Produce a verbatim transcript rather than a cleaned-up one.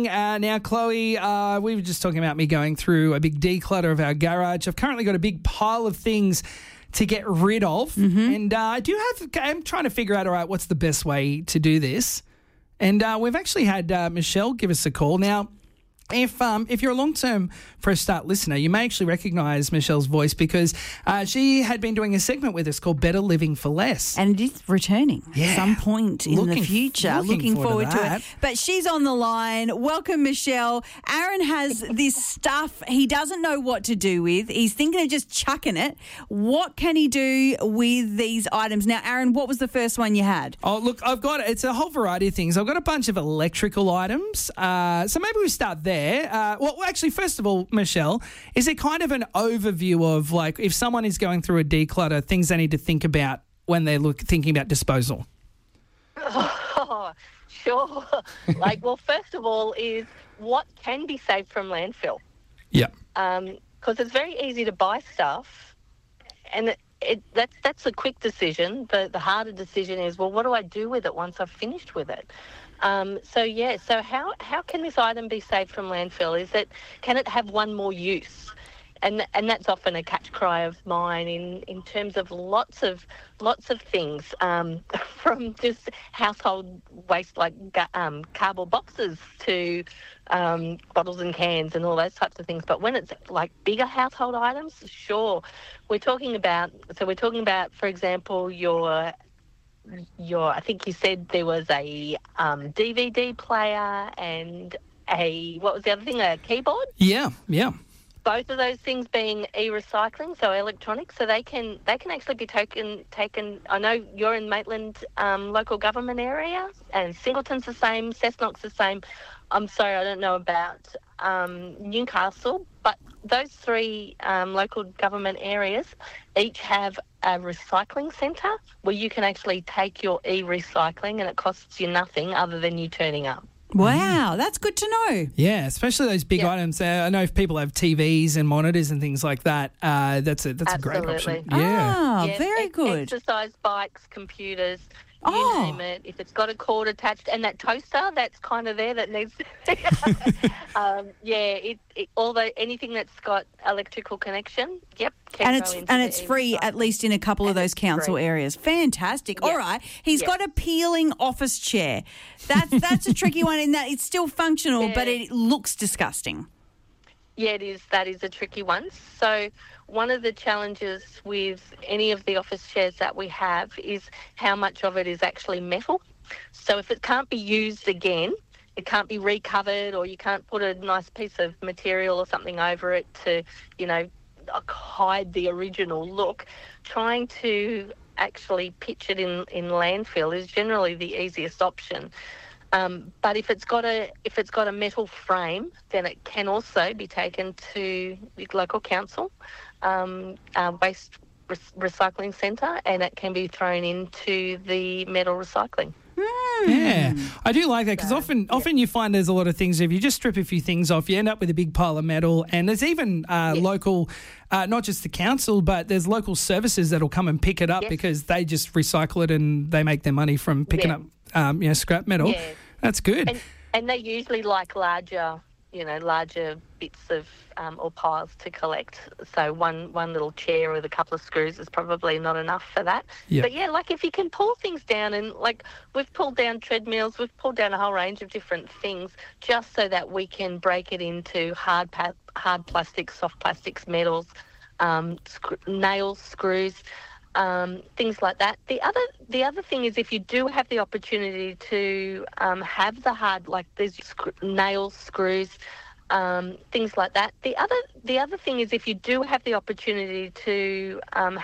Uh, now, Chloe, uh, we were just talking about me going through a big declutter of our garage. I've currently got a big pile of things to get rid of, Mm-hmm. and uh, I do have. I'm trying to figure out, all right, what's the best way to do this? And uh, we've actually had uh, Michelle give us a call. Now, if um, if you're a long-term Fresh Start listener, you may actually recognise Michelle's voice because uh, she had been doing a segment with us called Better Living for Less. And it is returning Yeah. at some point in Looking- the future. looking Looking, forward forward, to to, that. it. But she's on the line. Welcome, Michelle. Aaron has this stuff he doesn't know what to do with. He's thinking of just chucking it. What can he do with these items? Now, Aaron, what was the first one you had? Oh, look, I've got, it's a whole variety of things. I've got a bunch of electrical items. Uh, so maybe we start there. Uh, well, actually, first of all, Michelle, is it kind of an overview of, like, if someone is going through a declutter, things they need to think about when they're look, thinking about disposal? Oh, sure. Like, well, first of all is what can be saved from landfill? Yeah. Because it's very easy to buy stuff, and it, it, that's that's a quick decision. The the harder decision is, well, what do I do with it once I've finished with it? Um, so yeah, so how how can this item be saved from landfill? Is it can it have one more use? And and that's often a catch cry of mine in, in terms of lots of lots of things, um, from just household waste like ga- um, cardboard boxes to um, bottles and cans and all those types of things. But when it's like bigger household items, sure, we're talking about. So we're talking about, for example, your your. I think you said there was a um, D V D player and a what was the other thing? A keyboard. Yeah, yeah. Both of those things being e-recycling, so electronics, so they can they can actually be taken taken. I know you're in Maitland um, local government area, and Singleton's the same, Cessnock's the same. I'm sorry, I don't know about um, Newcastle, but those three um, local government areas each have a recycling centre where you can actually take your e-recycling, and it costs you nothing other than you turning up. Wow, that's good to know. Yeah, especially those big Yeah. items. Uh, I know if people have T Vs and monitors and things like that, uh, that's a that's a great option. Absolutely. Yeah. Ah, Yeah, very ex- good. Exercise bikes, computers, you Oh. name it. If it's got a cord attached, and that toaster, that's kind of there that needs. um, yeah, it, it although anything that's got electrical connection, yep. Can And go it's into and the it's free e-recycling. at least in a couple of And those it's council free. areas. Fantastic. Yeah. All right. He's Yeah. got a peeling office chair. That's that's a tricky one in that it's still functional, but Yeah. it looks disgusting. Yeah, it is. That is a tricky one. So one of the challenges with any of the office chairs that we have is how much of it is actually metal. So if it can't be used again, it can't be recovered, or you can't put a nice piece of material or something over it to, you know, hide the original look, trying to actually pitch it in, in landfill is generally the easiest option. Um, but if it's got a if it's got a metal frame, then it can also be taken to the local council um, uh, waste re- recycling centre, and it can be thrown into the metal recycling. Yeah, I do like that because often, often you find there's a lot of things. If you just strip a few things off, you end up with a big pile of metal. And there's even uh, Yeah. local, uh, not just the council, but there's local services that'll come and pick it up Yes. because they just recycle it and they make their money from picking Yeah. up, um, you know, scrap metal. Yeah. That's good. And and they usually like larger, you know, larger bits of um, or piles to collect. So one one little chair with a couple of screws is probably not enough for that. Yep. But yeah, like if you can pull things down, and like we've pulled down treadmills, we've pulled down a whole range of different things just so that we can break it into hard pa- hard plastics, soft plastics, metals, um, sc- nails, screws. Um, things like that. The other, the other thing is, if you do have the opportunity to um, have the hard, like there's sc- nails, screws, um, things like that. The other, the other thing is, if you do have the opportunity to um,